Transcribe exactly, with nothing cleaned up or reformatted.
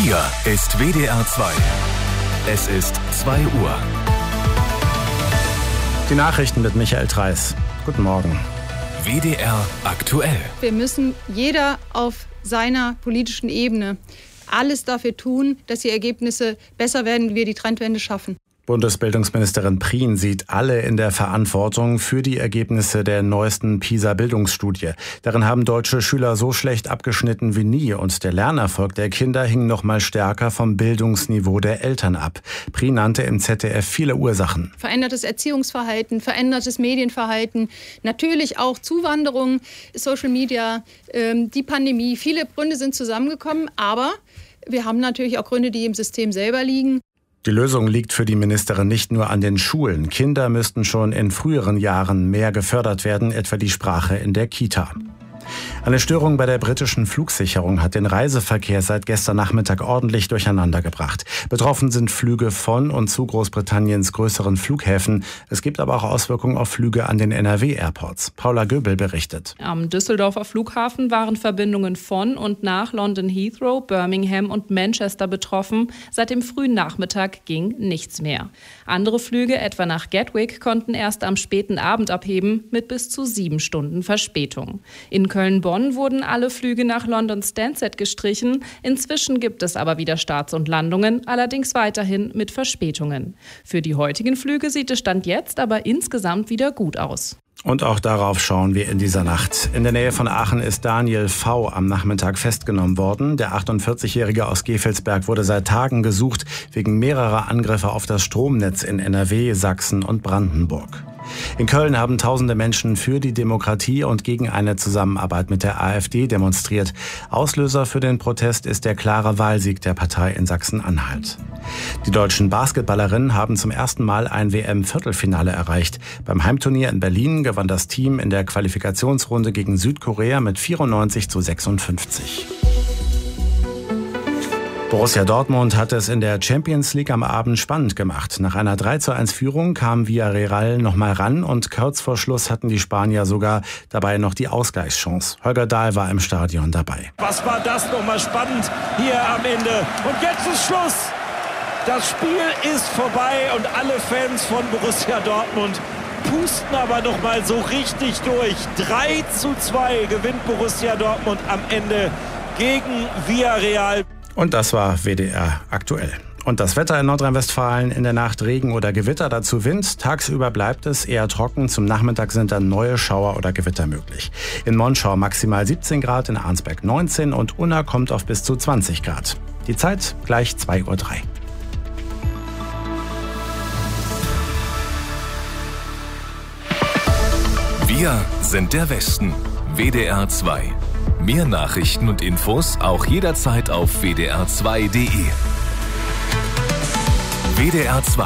Hier ist W D R zwei. Es ist zwei Uhr. Die Nachrichten mit Michael Treiß. Guten Morgen. W D R aktuell. Wir müssen jeder auf seiner politischen Ebene alles dafür tun, dass die Ergebnisse besser werden, wir die Trendwende schaffen. Bundesbildungsministerin Prien sieht alle in der Verantwortung für die Ergebnisse der neuesten PISA-Bildungsstudie. Darin haben deutsche Schüler so schlecht abgeschnitten wie nie und der Lernerfolg der Kinder hing noch mal stärker vom Bildungsniveau der Eltern ab. Prien nannte im Z D F viele Ursachen. Verändertes Erziehungsverhalten, verändertes Medienverhalten, natürlich auch Zuwanderung, Social Media, ähm, die Pandemie. Viele Gründe sind zusammengekommen, aber wir haben natürlich auch Gründe, die im System selber liegen. Die Lösung liegt für die Ministerin nicht nur an den Schulen. Kinder müssten schon in früheren Jahren mehr gefördert werden, etwa die Sprache in der Kita. Eine Störung bei der britischen Flugsicherung hat den Reiseverkehr seit gestern Nachmittag ordentlich durcheinander gebracht. Betroffen sind Flüge von und zu Großbritanniens größeren Flughäfen. Es gibt aber auch Auswirkungen auf Flüge an den N R W-Airports. Paula Göbel berichtet. Am Düsseldorfer Flughafen waren Verbindungen von und nach London Heathrow, Birmingham und Manchester betroffen. Seit dem frühen Nachmittag ging nichts mehr. Andere Flüge, etwa nach Gatwick, konnten erst am späten Abend abheben, mit bis zu sieben Stunden Verspätung. In Köln-Bonn wurden alle Flüge nach London Stansted gestrichen. Inzwischen gibt es aber wieder Starts und Landungen, allerdings weiterhin mit Verspätungen. Für die heutigen Flüge sieht es Stand jetzt aber insgesamt wieder gut aus. Und auch darauf schauen wir in dieser Nacht. In der Nähe von Aachen ist Daniel V. am Nachmittag festgenommen worden. Der achtundvierzig-Jährige aus Gevelsberg wurde seit Tagen gesucht wegen mehrerer Angriffe auf das Stromnetz in N R W, Sachsen und Brandenburg. In Köln haben tausende Menschen für die Demokratie und gegen eine Zusammenarbeit mit der AfD demonstriert. Auslöser für den Protest ist der klare Wahlsieg der Partei in Sachsen-Anhalt. Die deutschen Basketballerinnen haben zum ersten Mal ein W M-Viertelfinale erreicht. Beim Heimturnier in Berlin gewann das Team in der Qualifikationsrunde gegen Südkorea mit vierundneunzig zu sechsundfünfzig. Borussia Dortmund hat es in der Champions League am Abend spannend gemacht. Nach einer drei zu eins Führung kam Villarreal noch mal ran und kurz vor Schluss hatten die Spanier sogar dabei noch die Ausgleichschance. Holger Dahl war im Stadion dabei. Was war das nochmal spannend hier am Ende? Und jetzt ist Schluss. Das Spiel ist vorbei und alle Fans von Borussia Dortmund pusten aber noch mal so richtig durch. drei zu zwei gewinnt Borussia Dortmund am Ende gegen Villarreal. Und das war W D R aktuell. Und das Wetter in Nordrhein-Westfalen: in der Nacht Regen oder Gewitter, dazu Wind. Tagsüber bleibt es eher trocken. Zum Nachmittag sind dann neue Schauer oder Gewitter möglich. In Monschau maximal siebzehn Grad, in Arnsberg neunzehn und Unna kommt auf bis zu zwanzig Grad. Die Zeit gleich zwei Uhr drei. Wir sind der Westen. W D R zwei. Mehr Nachrichten und Infos auch jederzeit auf w d r zwei punkt d e. W D R zwei.